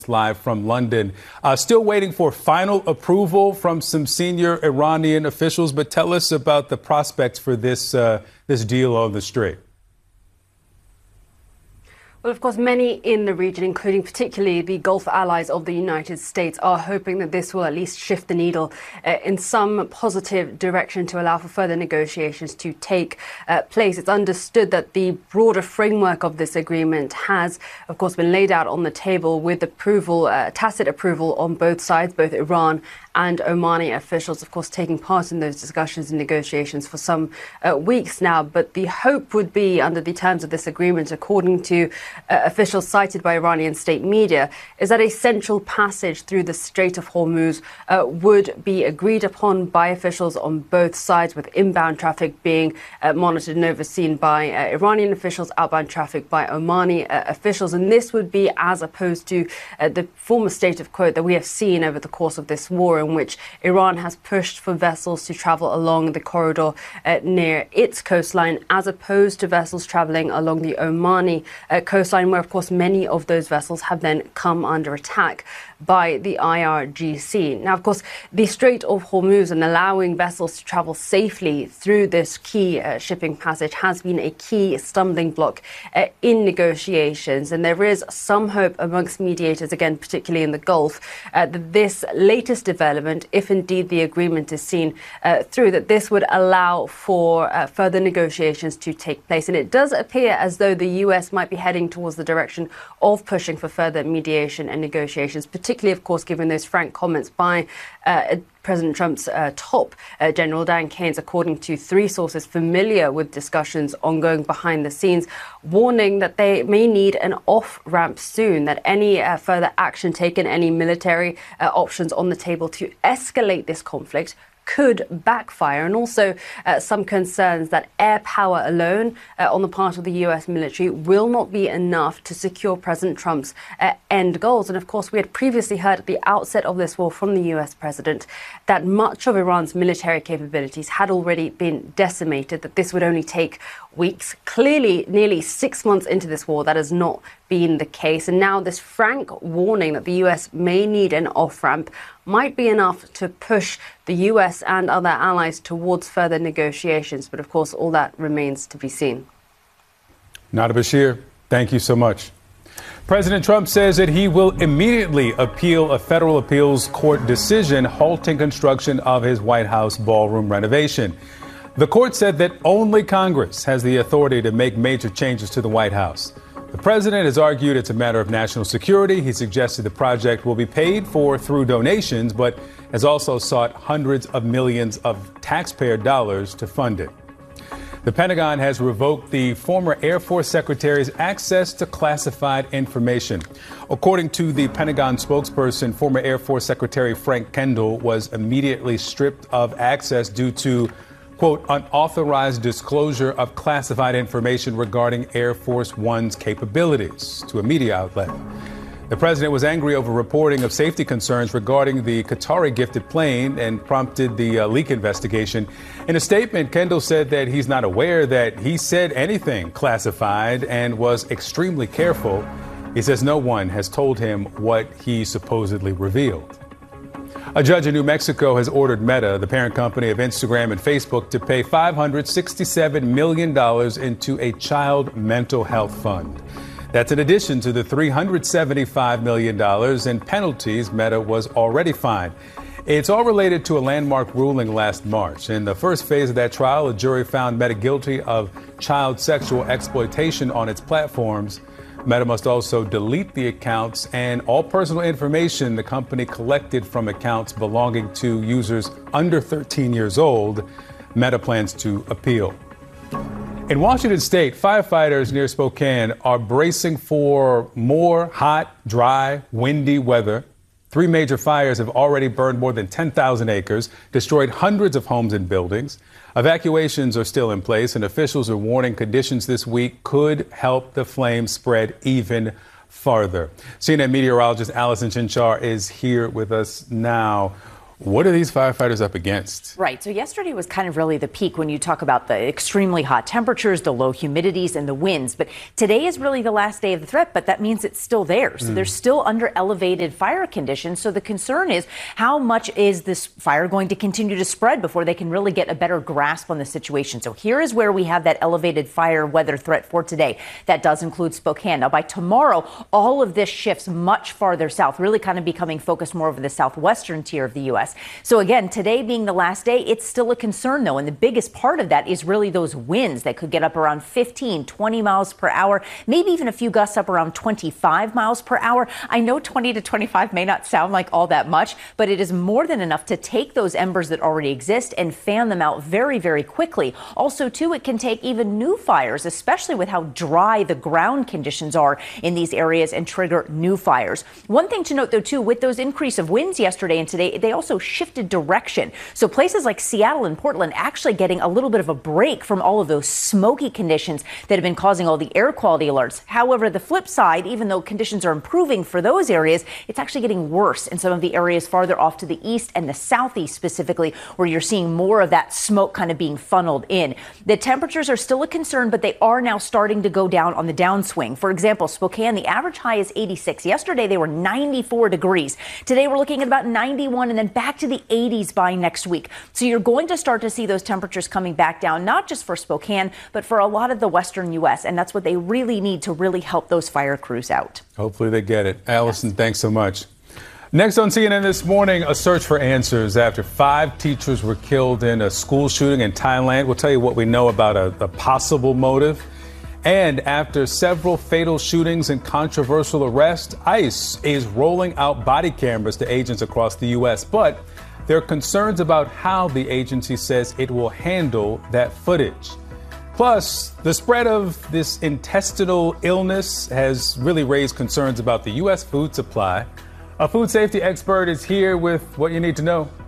Live from London. Still waiting for final approval from some senior Iranian officials, but tell us about the prospects for this deal on the Strait. Well, of course, many in the region, including particularly the Gulf allies of the United States, are hoping that this will at least shift the needle in some positive direction to allow for further negotiations to take place. It's understood that the broader framework of this agreement has, of course, been laid out on the table with approval, tacit approval on both sides, both Iran and Omani officials, of course, taking part in those discussions and negotiations for some weeks now. But the hope would be, under the terms of this agreement, according to officials cited by Iranian state media, is that a central passage through the Strait of Hormuz would be agreed upon by officials on both sides, with inbound traffic being monitored and overseen by Iranian officials, outbound traffic by Omani officials. And this would be as opposed to the former state of quo that we have seen over the course of this war, in which Iran has pushed for vessels to travel along the corridor near its coastline, as opposed to vessels traveling along the Omani coastline, where, of course, many of those vessels have then come under attack by the IRGC. Now, of course, the Strait of Hormuz and allowing vessels to travel safely through this key shipping passage has been a key stumbling block in negotiations. And there is some hope amongst mediators, again, particularly in the Gulf, that this latest development, if indeed the agreement is seen through, that this would allow for further negotiations to take place. And it does appear as though the US might be heading towards the direction of pushing for further mediation and negotiations, particularly, of course, given those frank comments by President Trump's top General Dan Keynes, according to three sources familiar with discussions ongoing behind the scenes, warning that they may need an off-ramp soon, that any further action taken, any military options on the table to escalate this conflict could backfire, and also some concerns that air power alone on the part of the US military will not be enough to secure President Trump's end goals. And of course, we had previously heard at the outset of this war from the US president that much of Iran's military capabilities had already been decimated, that this would only take weeks. Clearly, nearly 6 months into this war, that has not been the case. And now this frank warning that the US may need an off-ramp might be enough to push the US and other allies towards further negotiations. But of course, all that remains to be seen. Nada Bashir, thank you so much. President Trump says that he will immediately appeal a federal appeals court decision halting construction of his White House ballroom renovation. The court said that only Congress has the authority to make major changes to the White House. The president has argued it's a matter of national security. He suggested the project will be paid for through donations, but has also sought hundreds of millions of taxpayer dollars to fund it. The Pentagon has revoked the former Air Force Secretary's access to classified information. According to the Pentagon spokesperson, former Air Force Secretary Frank Kendall was immediately stripped of access due to, quote, unauthorized disclosure of classified information regarding Air Force One's capabilities to a media outlet. The president was angry over reporting of safety concerns regarding the Qatari gifted plane and prompted the leak investigation. In a statement, Kendall said that he's not aware that he said anything classified and was extremely careful. He says no one has told him what he supposedly revealed. A judge in New Mexico has ordered Meta, the parent company of Instagram and Facebook, to pay $567 million into a child mental health fund. That's in addition to the $375 million in penalties Meta was already fined. It's all related to a landmark ruling last March. In the first phase of that trial, a jury found Meta guilty of child sexual exploitation on its platforms. Meta must also delete the accounts and all personal information the company collected from accounts belonging to users under 13 years old. Meta plans to appeal. In Washington state, firefighters near Spokane are bracing for more hot, dry, windy weather. 3 major fires have already burned more than 10,000 acres, destroyed hundreds of homes and buildings. Evacuations are still in place, and officials are warning conditions this week could help the flames spread even farther. CNN meteorologist Allison Chinchar is here with us now. What are these firefighters up against? Right. So yesterday was kind of really the peak when you talk about the extremely hot temperatures, the low humidities, and the winds. But today is really the last day of the threat, but that means it's still there. So they're still under elevated fire conditions. So the concern is, how much is this fire going to continue to spread before they can really get a better grasp on the situation? So here is where we have that elevated fire weather threat for today. That does include Spokane. Now, by tomorrow, all of this shifts much farther south, really kind of becoming focused more over the southwestern tier of the U.S. So again, today being the last day, it's still a concern, though. And the biggest part of that is really those winds that could get up around 15, 20 miles per hour, maybe even a few gusts up around 25 miles per hour. I know 20 to 25 may not sound like all that much, but it is more than enough to take those embers that already exist and fan them out very, very quickly. Also, too, it can take even new fires, especially with how dry the ground conditions are in these areas, and trigger new fires. One thing to note, though, too, with those increase of winds yesterday and today, they also shifted direction. So places like Seattle and Portland actually getting a little bit of a break from all of those smoky conditions that have been causing all the air quality alerts. However, the flip side, even though conditions are improving for those areas, it's actually getting worse in some of the areas farther off to the east and the southeast specifically, where you're seeing more of that smoke kind of being funneled in. The temperatures are still a concern, but they are now starting to go down on the downswing. For example, Spokane, the average high is 86. Yesterday, they were 94 degrees. Today, we're looking at about 91 and then back to the 80s by next week. So you're going to start to see those temperatures coming back down, not just for Spokane, but for a lot of the western U.S. And that's what they really need to really help those fire crews out. Hopefully they get it. Allison, thanks so much. Next on CNN this morning, a search for answers after 5 teachers were killed in a school shooting in Thailand. We'll tell you what we know about a possible motive. And after several fatal shootings and controversial arrests, ICE is rolling out body cameras to agents across the U.S. But there are concerns about how the agency says it will handle that footage. Plus, the spread of this intestinal illness has really raised concerns about the U.S. food supply. A food safety expert is here with what you need to know.